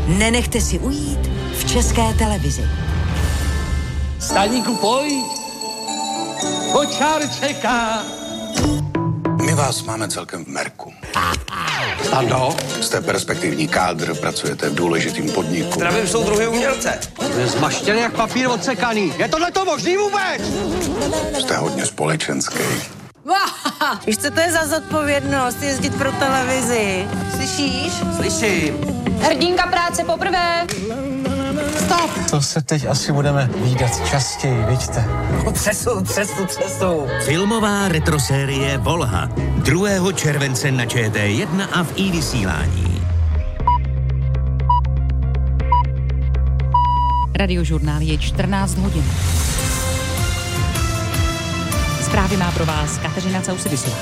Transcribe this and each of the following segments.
nenechte si ujít v České televizi. Staníku, pojď! Kočár čeká! My vás máme celkem v merku. Stando? Jste perspektivní kádr, pracujete v důležitým podniku. Zdravím soudruhy umělce. Je zmaštěný jak papír odsekaný. Je tohleto možný vůbec? Jste hodně společenský. Víš, co to je za zodpovědnost jezdit pro televizi? Slyšíš? Slyším. Hrdinka práce poprvé. Stop! To se teď asi budeme vídat častěji, vidíte? Třesu. Filmová retrosérie Volha. 2. července na ČT1 a v iVysílání. Radiožurnál je 14 hodin. Zprávy má pro vás Kateřina Causibisová.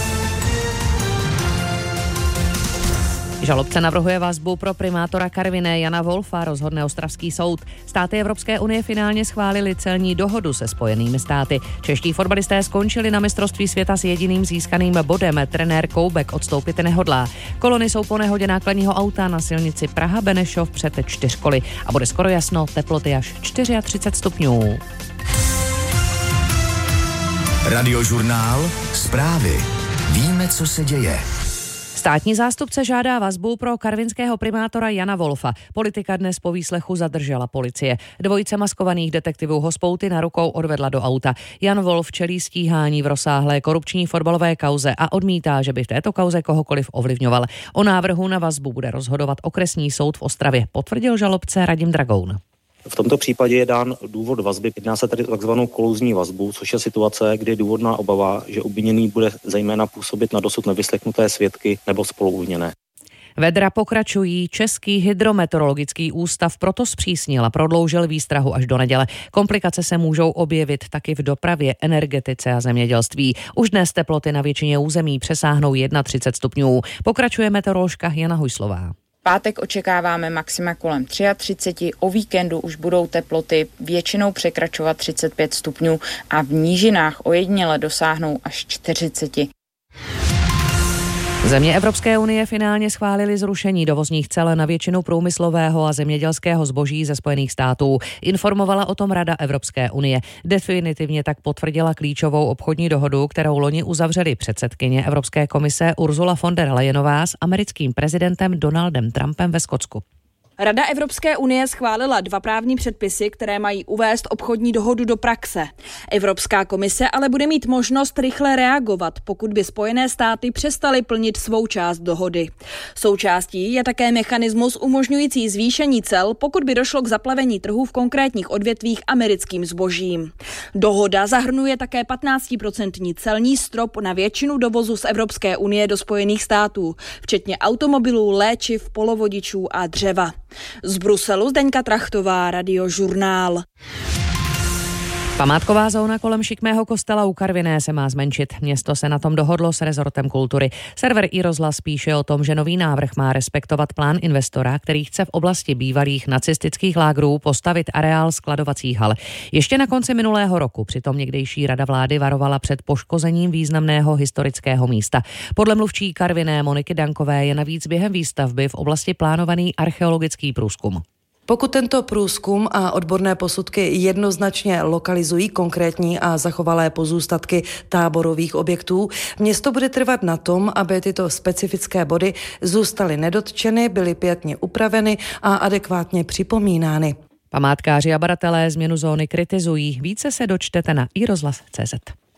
Žalobce navrhuje vazbu pro primátora Karviné Jana Wolfa, rozhodne ostravský soud. Státy Evropské unie finálně schválili celní dohodu se Spojenými státy. Čeští fotbalisté skončili na mistrovství světa s jediným získaným bodem. Trenér Koubek odstoupit nehodlá. Kolony jsou po nehodě nákladního auta na silnici Praha-Benešov před 4 koly. A bude skoro jasno, teploty až 34 stupňů. Radiožurnál. Zprávy. Víme, co se děje. Státní zástupce žádá vazbu pro karvinského primátora Jana Wolfa. Politika dnes po výslechu zadržela policie. Dvojice maskovaných detektivů ho z pouty na rukou odvedla do auta. Jan Wolf čelí stíhání v rozsáhlé korupční fotbalové kauze a odmítá, že by v této kauze kohokoliv ovlivňoval. O návrhu na vazbu bude rozhodovat okresní soud v Ostravě, potvrdil žalobce Radim Dragoun. V tomto případě je dán důvod vazby. Jedná se tedy o takzvanou koluzní vazbu, což je situace, kdy je důvodná obava, že obviněný bude zejména působit na dosud nevyslechnuté svědky nebo spoluobviněné. Vedra pokračují. Český hydrometeorologický ústav proto zpřísnil a prodloužil výstrahu až do neděle. Komplikace se můžou objevit taky v dopravě, energetice a zemědělství. Už dnes teploty na většině území přesáhnou 31 stupňů. Pokračuje meteoroložka Jana Hojslová. Pátek očekáváme maxima kolem 33, o víkendu už budou teploty většinou překračovat 35 stupňů a v nížinách ojediněle dosáhnou až 40. Země Evropské unie finálně schválili zrušení dovozních cel na většinu průmyslového a zemědělského zboží ze Spojených států. Informovala o tom Rada Evropské unie. Definitivně tak potvrdila klíčovou obchodní dohodu, kterou loni uzavřeli předsedkyně Evropské komise Ursula von der Leyenová s americkým prezidentem Donaldem Trumpem ve Skotsku. Rada Evropské unie schválila 2 právní předpisy, které mají uvést obchodní dohodu do praxe. Evropská komise ale bude mít možnost rychle reagovat, pokud by Spojené státy přestaly plnit svou část dohody. Součástí je také mechanismus umožňující zvýšení cel, pokud by došlo k zaplavení trhu v konkrétních odvětvích americkým zbožím. Dohoda zahrnuje také 15% celní strop na většinu dovozu z Evropské unie do Spojených států, včetně automobilů, léčiv, polovodičů a dřeva. Z Bruselu Zdeňka Trachtová, Radiožurnál. Památková zóna kolem šikmého kostela u Karviné se má zmenšit. Město se na tom dohodlo s rezortem kultury. Server iRozhlas píše o tom, že nový návrh má respektovat plán investora, který chce v oblasti bývalých nacistických lágrů postavit areál skladovacích hal. Ještě na konci minulého roku přitom někdejší rada vlády varovala před poškozením významného historického místa. Podle mluvčí Karviné Moniky Dankové je navíc během výstavby v oblasti plánovaný archeologický průzkum. Pokud tento průzkum a odborné posudky jednoznačně lokalizují konkrétní a zachovalé pozůstatky táborových objektů, město bude trvat na tom, aby tyto specifické body zůstaly nedotčeny, byly pěkně upraveny a adekvátně připomínány. Památkáři a badatelé změnu zóny kritizují. Více se dočtete na iRozhlas.cz.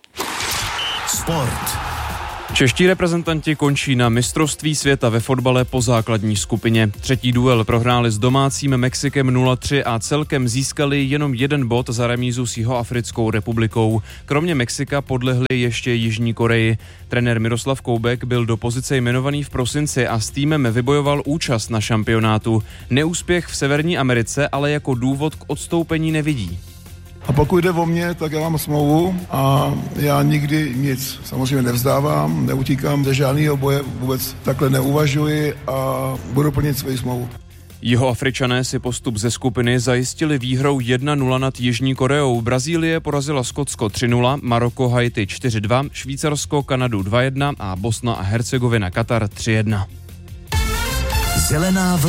Sport. Čeští reprezentanti končí na mistrovství světa ve fotbale po základní skupině. Třetí duel prohráli s domácím Mexikem 0-3 a celkem získali jenom 1 bod za remízu s Jihoafrickou republikou. Kromě Mexika podlehli ještě Jižní Koreji. Trenér Miroslav Koubek byl do pozice jmenovaný v prosinci a s týmem vybojoval účast na šampionátu. Neúspěch v Severní Americe ale jako důvod k odstoupení nevidí. A pokud jde o mě, tak já mám smlouvu a já nikdy nic samozřejmě nevzdávám, neutíkám ze žádného boje, vůbec takhle neuvažuji a budu plnit svoji smlouvu. Jihoafričané si postup ze skupiny zajistili výhrou 1-0 nad Jižní Koreou. Brazílie porazila Skotsko 3-0, Maroko Haiti 4-2, Švýcarsko Kanadu 2-1 a Bosna a Hercegovina Katar 3-1. Zelená vlna.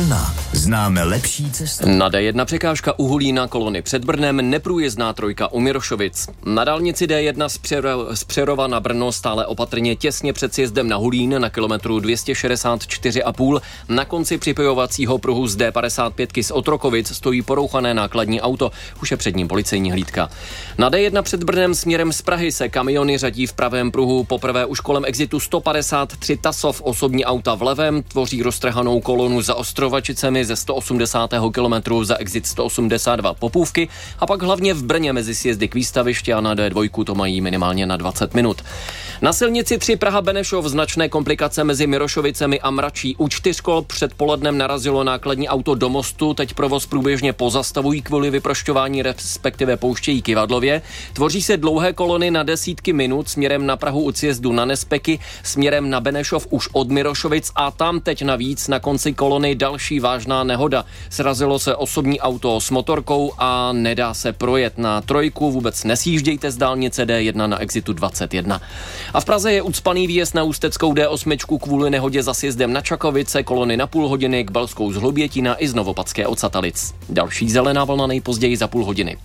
Známe lepší cestu. Na D1 překážka u Hulína, kolony před Brnem, neprůjezdná trojka u Mirošovic. Na dálnici D1 z Přerova na Brno stále opatrně těsně před sjezdem na Hulín na kilometru 264,5. Na konci připojovacího pruhu z D55 z Otrokovic stojí porouchané nákladní auto. Už je před ním policejní hlídka. Na D1 před Brnem směrem z Prahy se kamiony řadí v pravém pruhu. Poprvé už kolem exitu 153 Tasov, osobní auta v levém tvoří roztrhanou kolonu za Ostrovačicemi ze 180. kilometru za exit 182 Popůvky a pak hlavně v Brně mezi sjezdy k výstavišti a na D2 to mají minimálně na 20 minut. Na silnici 3 Praha-Benešov značné komplikace mezi Mirošovicemi a Mračí. U 4 kol předpolednem narazilo nákladní auto do mostu, teď provoz průběžně pozastavují kvůli vyprošťování, respektive pouštějí kyvadlově. Tvoří se dlouhé kolony na desítky minut směrem na Prahu u sjezdu na Nespeky, směrem na Benešov už od Mirošovic a tam teď navíc na konci kolony další vážná nehoda. Srazilo se osobní auto s motorkou a nedá se projet. Na trojku vůbec nesjíždějte z dálnice D1 na exitu 21. A v Praze je ucpaný výjezd na Ústeckou D8 kvůli nehodě za sjezdem na Čakovice, kolony na půl hodiny k Balskou z Hloubětína i z Novopadské od Satalic. Další zelená vlna nejpozději za půl hodiny.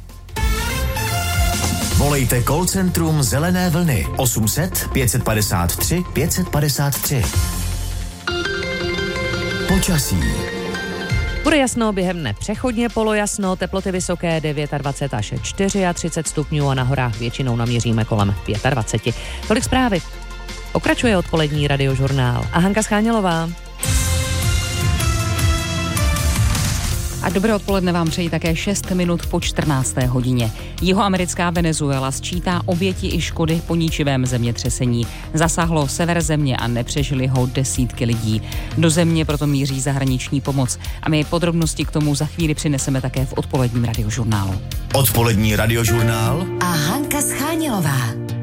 Volejte call centrum Zelené vlny 800 553 553. Počasí. Bude jasno, během dne přechodně polojasno, teploty vysoké 29 až 34 stupňů a na horách většinou naměříme kolem 25. Tolik zprávy. Pokračuje odpolední radiožurnál a Hanka Schánělová. A dobré odpoledne vám přeji také 6 minut po 14. hodině. Jihoamerická Venezuela sčítá oběti i škody po ničivém zemětřesení. Zasáhlo sever země a nepřežili ho desítky lidí. Do země proto míří zahraniční pomoc. A my podrobnosti k tomu za chvíli přineseme také v odpoledním radiožurnálu. Odpolední radiožurnál a Hanka Schánělová.